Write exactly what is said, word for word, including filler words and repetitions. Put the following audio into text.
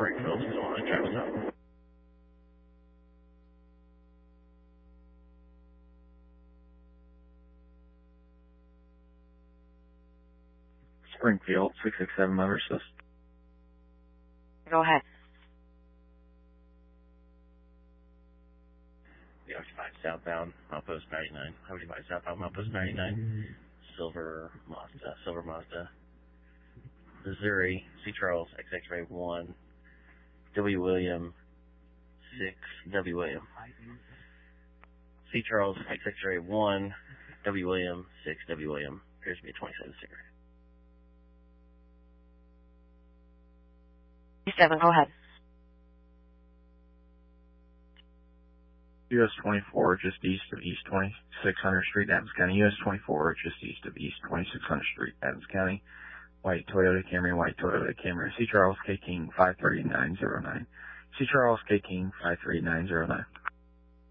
Springfield, who's on it, Travis up. Springfield, six six seven Motor Assist. Go ahead. The occupied southbound, Outpost ninety-nine. Occupied southbound, Outpost ninety-nine. Silver Mazda, Silver Mazda. Missouri, C. Charles, X X-ray one. W. William, six. W. William. C. Charles, X X-ray one. W. William, six. W. William. Appears to be a twenty-seven sticker. seven, go ahead. U S twenty-four, just east of East twenty-six hundred Street, Adams County. U S twenty-four, just east of East twenty-six hundred Street, Adams County. White Toyota Camry, white Toyota Camry. C. Charles K. King, five three nine zero nine. C. Charles K. King, five three nine zero nine.